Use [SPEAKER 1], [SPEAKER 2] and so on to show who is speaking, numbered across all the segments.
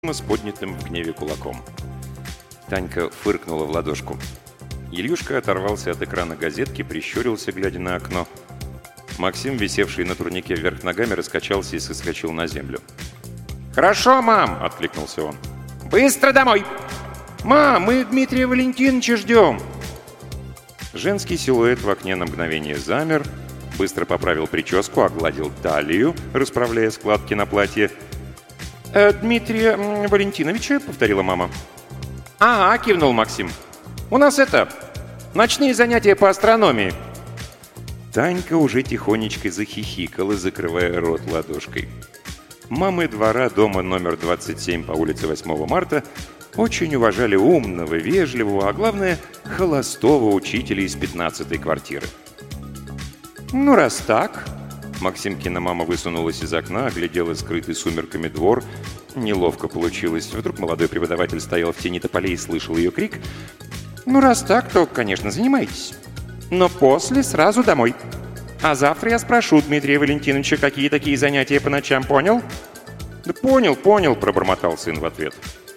[SPEAKER 1] с поднятым в гневе кулаком. Танька фыркнула в ладошку. Ильюшка оторвался от экрана газетки, прищурился, глядя на окно. Максим, висевший на турнике вверх ногами, раскачался и соскочил на землю.
[SPEAKER 2] «Хорошо, мам!» — откликнулся он. «Быстро домой!» «Мам, мы Дмитрия Валентиновича ждем!»
[SPEAKER 1] Женский силуэт в окне на мгновение замер, быстро поправил прическу, огладил талию, расправляя складки на платье.
[SPEAKER 2] «Дмитрия Валентиновича?» — повторила мама.
[SPEAKER 1] «Ага», — кивнул Максим.
[SPEAKER 2] «У нас ночные занятия по астрономии».
[SPEAKER 1] Танька уже тихонечко захихикала, закрывая рот ладошкой. Мамы двора дома номер 27 по улице 8 марта очень уважали умного, вежливого, а главное, холостого учителя из 15-й квартиры.
[SPEAKER 2] «Ну, раз так...»
[SPEAKER 1] Максимкина мама высунулась из окна, оглядела скрытый сумерками двор. Неловко получилось. Вдруг молодой преподаватель стоял в тени тополей и слышал ее крик.
[SPEAKER 2] «Ну, раз так, то, конечно, занимайтесь. Но после сразу домой. А завтра я спрошу Дмитрия Валентиновича, какие такие занятия по ночам, понял?»
[SPEAKER 1] «Да понял», — пробормотал сын в ответ.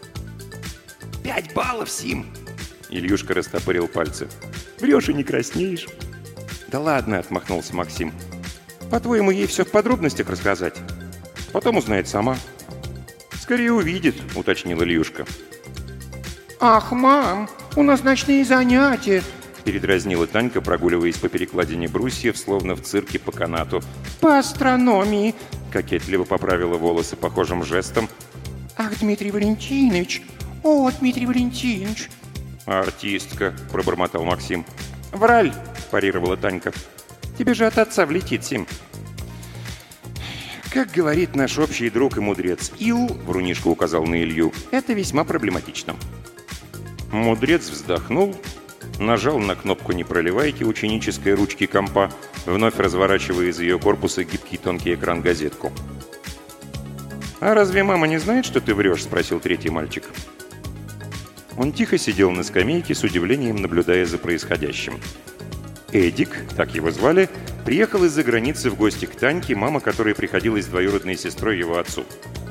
[SPEAKER 2] 5 баллов, Сим!»
[SPEAKER 1] Ильюшка растопырил пальцы. «Врешь и не краснеешь». «Да ладно», — отмахнулся Максим. «По-твоему, ей все в подробностях рассказать? Потом узнает сама». «Скорее увидит», — уточнил Ильюшка.
[SPEAKER 2] «Ах, мам, у нас ночные занятия»,
[SPEAKER 1] — передразнила Танька, прогуливаясь по перекладине брусьев, словно в цирке по канату.
[SPEAKER 2] «По астрономии»,
[SPEAKER 1] — кокетливо поправила волосы похожим жестом.
[SPEAKER 2] «Ах, Дмитрий Валентинович! О, Дмитрий Валентинович!»
[SPEAKER 1] «Артистка», — пробормотал Максим.
[SPEAKER 2] «Враль»,
[SPEAKER 1] — парировала Танька.
[SPEAKER 2] «Тебе же от отца влетит, Сим».
[SPEAKER 1] «Как говорит наш общий друг и мудрец Ил», — Врунишка указал на Илью, — «это весьма проблематично». Мудрец вздохнул, нажал на кнопку непроливайки ученической ручки компа, вновь разворачивая из ее корпуса гибкий тонкий экран газетку. «А разве мама не знает, что ты врешь?» — спросил третий мальчик. Он тихо сидел на скамейке, с удивлением наблюдая за происходящим. Эдик, так его звали, приехал из-за границы в гости к Таньке, мама которой приходилась двоюродной сестрой его отцу.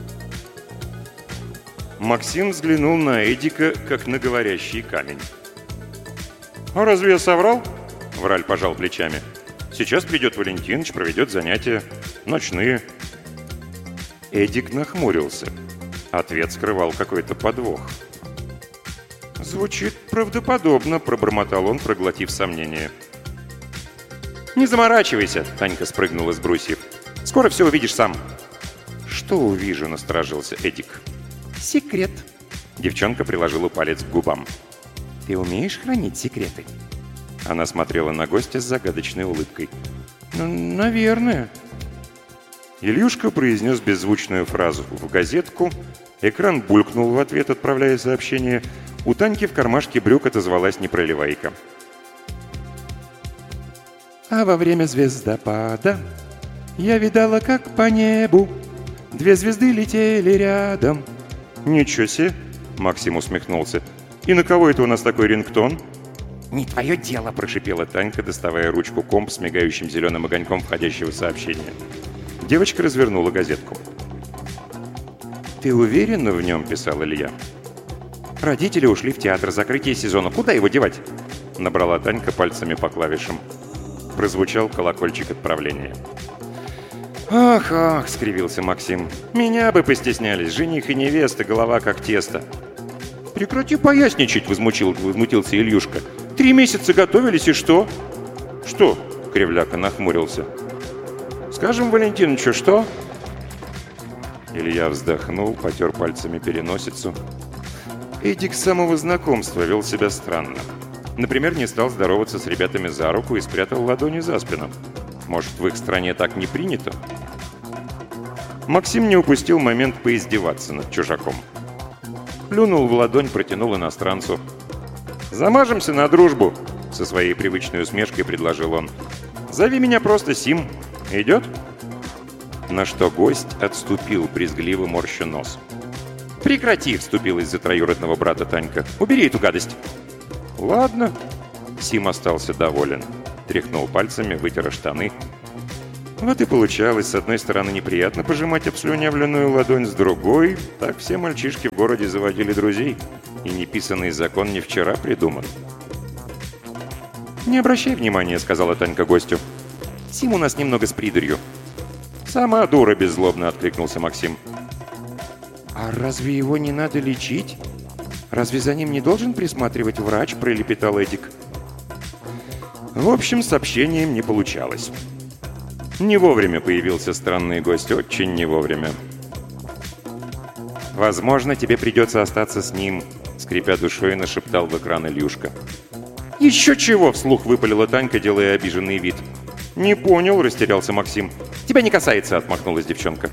[SPEAKER 1] Максим взглянул на Эдика, как на говорящий камень. «А разве я соврал?» — Враль пожал плечами. «Сейчас придет Валентиныч, проведет занятия. Ночные». Эдик нахмурился. Ответ скрывал какой-то подвох. «Звучит правдоподобно», — пробормотал он, проглотив сомнение. «Не заморачивайся», — Танька спрыгнула с брусьев. «Скоро все увидишь сам». «Что увижу?» — насторожился Эдик.
[SPEAKER 2] «Секрет».
[SPEAKER 1] Девчонка приложила палец к губам.
[SPEAKER 2] «Ты умеешь хранить секреты?»
[SPEAKER 1] Она смотрела на гостя с загадочной улыбкой.
[SPEAKER 2] «Ну, наверное».
[SPEAKER 1] Ильюшка произнес беззвучную фразу в газетку. Экран булькнул в ответ, отправляя сообщение. У Таньки в кармашке брюк отозвалась непроливайка.
[SPEAKER 2] «А во время звездопада я видала, как по небу 2 звезды летели рядом».
[SPEAKER 1] «Ничего себе!» — Максим усмехнулся. «И на кого это у нас такой рингтон?»
[SPEAKER 2] «Не твое дело!» —
[SPEAKER 1] прошипела Танька, доставая ручку комп с мигающим зеленым огоньком входящего сообщения. Девочка развернула газетку. «Ты уверена в нем?» — писал Илья.
[SPEAKER 2] «Родители ушли в театр, закрытие сезона. Куда его девать?»
[SPEAKER 1] — набрала Танька пальцами по клавишам. Прозвучал колокольчик отправления.
[SPEAKER 2] «Ах, ах!» — скривился Максим.
[SPEAKER 1] «Меня бы постеснялись, жених и невеста, голова как тесто».
[SPEAKER 2] «Прекрати поясничать!» — возмутился Ильюшка. 3 месяца готовились, и что?»
[SPEAKER 1] «Что?» — Кривляка нахмурился. «Скажем Валентиновичу, что?» Илья вздохнул, потер пальцами переносицу. Эдик с самого знакомства вел себя странно. Например, не стал здороваться с ребятами за руку и спрятал ладони за спину. Может, в их стране так не принято? Максим не упустил момент поиздеваться над чужаком. Плюнул в ладонь, протянул иностранцу. «Замажемся на дружбу!» — со своей привычной усмешкой предложил он. «Зови меня просто Сим. Идет?» На что гость отступил, брезгливо морща нос. «Прекрати!» — вступилась за троюродного брата Танька. «Убери эту гадость!» «Ладно». Сим остался доволен. Тряхнул пальцами, вытер штаны. Вот и получалось, с одной стороны, неприятно пожимать обслюнявленную ладонь, с другой, так все мальчишки в городе заводили друзей, и неписанный закон не вчера придуман. «Не обращай внимания», — сказала Танька гостю. «Сим у нас немного с придурью». «Сама дура», — беззлобно откликнулся Максим. «А разве его не надо лечить? Разве за ним не должен присматривать врач?» — пролепетал Эдик. В общем, с общением не получалось. Не вовремя появился странный гость, очень не вовремя. «Возможно, тебе придется остаться с ним», — скрипя душой, нашептал в экран Ильюшка. «Еще чего!» — вслух выпалила Танька, делая обиженный вид. «Не понял», — растерялся Максим. «Тебя не касается», — отмахнулась девчонка.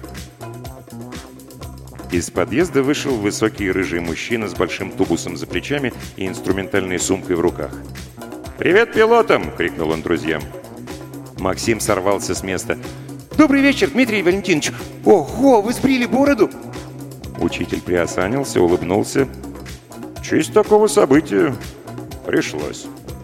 [SPEAKER 1] Из подъезда вышел высокий рыжий мужчина с большим тубусом за плечами и инструментальной сумкой в руках. «Привет пилотам!» — крикнул он друзьям. Максим сорвался с места.
[SPEAKER 2] «Добрый вечер, Дмитрий Валентинович! Ого, вы сбрили бороду!»
[SPEAKER 1] Учитель приосанился, улыбнулся. «В честь такого события пришлось».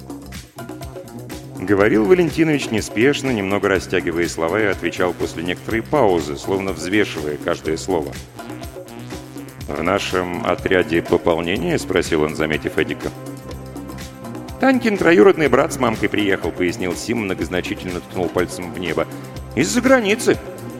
[SPEAKER 1] Говорил Валентинович неспешно, немного растягивая слова, и отвечал после некоторой паузы, словно взвешивая каждое слово. «В нашем отряде пополнение?» — спросил он, заметив Эдика. «Танькин троюродный брат с мамкой приехал», — пояснил Сим, многозначительно ткнул пальцем в небо. «Из-за границы».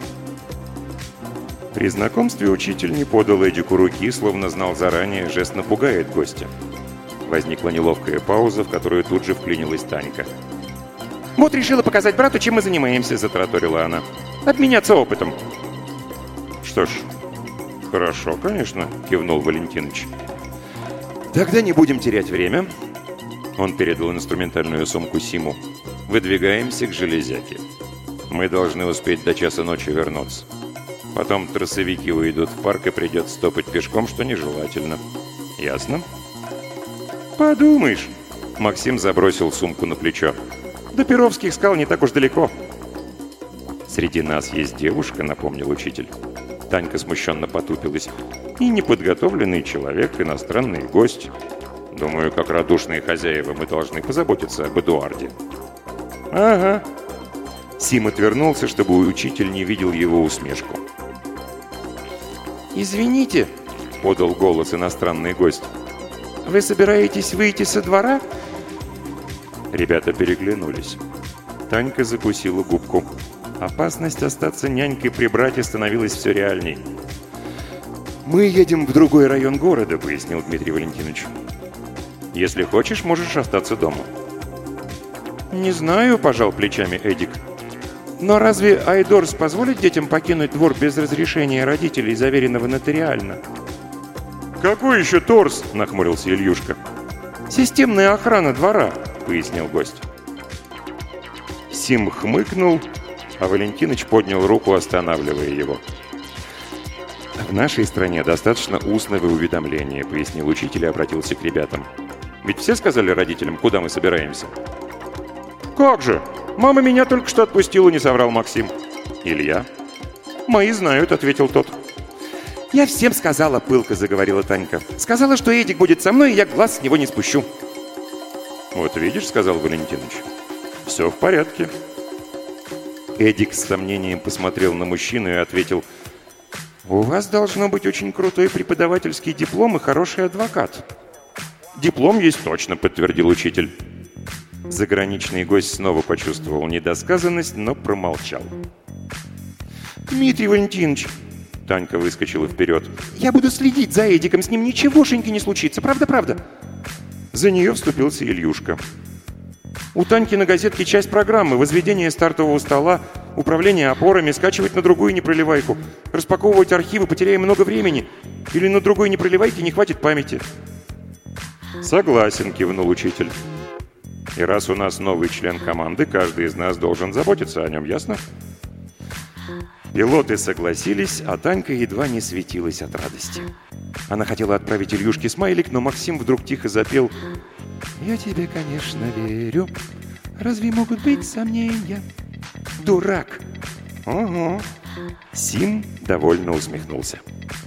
[SPEAKER 1] При знакомстве учитель не подал Эдику руки, словно знал заранее, жест напугает гостя. Возникла неловкая пауза, в которую тут же вклинилась Танька.
[SPEAKER 2] «Вот решила показать брату, чем мы занимаемся», — затараторила она. «Обменяться опытом».
[SPEAKER 1] «Что ж, хорошо, конечно», — кивнул Валентиныч. «Тогда не будем терять время». Он передал инструментальную сумку Симу. «Выдвигаемся к железяке. Мы должны успеть до часа ночи вернуться. Потом трассовики уйдут в парк и придется топать пешком, что нежелательно. Ясно?»
[SPEAKER 2] «Подумаешь»,
[SPEAKER 1] — Максим забросил сумку на плечо.
[SPEAKER 2] «До Перовских скал не так уж далеко».
[SPEAKER 1] «Среди нас есть девушка», — напомнил учитель. Танька смущенно потупилась. «И неподготовленный человек, иностранный гость. Думаю, как радушные хозяева мы должны позаботиться об Эдуарде».
[SPEAKER 2] «Ага».
[SPEAKER 1] Сим отвернулся, чтобы учитель не видел его усмешку.
[SPEAKER 2] «Извините», — подал голос иностранный гость. «Вы собираетесь выйти со двора?»
[SPEAKER 1] Ребята переглянулись. Танька закусила губку. Опасность остаться нянькой при брате становилась все реальней. «Мы едем в другой район города», — пояснил Дмитрий Валентинович. «Если хочешь, можешь остаться дома».
[SPEAKER 2] «Не знаю», — пожал плечами Эдик. «Но разве Айдорс позволит детям покинуть двор без разрешения родителей, заверенного нотариально?»
[SPEAKER 1] «Какой еще торс?» — нахмурился Ильюшка.
[SPEAKER 2] «Системная охрана двора», — пояснил гость.
[SPEAKER 1] Сим хмыкнул, а Валентиныч поднял руку, останавливая его. «В нашей стране достаточно устного уведомления», — пояснил учитель и обратился к ребятам. «Ведь все сказали родителям, куда мы собираемся?»
[SPEAKER 2] «Как же! Мама меня только что отпустила», — не соврал Максим.
[SPEAKER 1] «Илья?»
[SPEAKER 2] «Мои знают», — ответил тот. «Я всем сказала», — пылко заговорила Танька. «Сказала, что Эдик будет со мной, и я глаз с него не спущу».
[SPEAKER 1] «Вот видишь», — сказал Валентиныч, — «все в порядке». Эдик с сомнением посмотрел на мужчину и ответил:
[SPEAKER 2] «У вас должно быть очень крутой преподавательский диплом и хороший адвокат».
[SPEAKER 1] «Диплом есть точно», — подтвердил учитель. Заграничный гость снова почувствовал недосказанность, но промолчал.
[SPEAKER 2] «Дмитрий Валентинович»,
[SPEAKER 1] — Танька выскочила вперед,
[SPEAKER 2] — «я буду следить за Эдиком, с ним ничегошеньки не случится, правда-правда».
[SPEAKER 1] За нее вступился Ильюшка.
[SPEAKER 2] «У Таньки на газетке часть программы: возведение стартового стола, управление опорами, скачивать на другую непроливайку, распаковывать архивы, потеряем много времени, или на другой непроливайке не хватит памяти».
[SPEAKER 1] «Согласен», — кивнул учитель. «И раз у нас новый член команды, каждый из нас должен заботиться о нем, ясно?» Пилоты согласились, а Танька едва не светилась от радости. Она хотела отправить Ильюшке смайлик, но Максим вдруг тихо запел:
[SPEAKER 2] «Я тебе, конечно, верю. Разве могут быть сомнения? Дурак!»
[SPEAKER 1] «Угу». Сим довольно усмехнулся.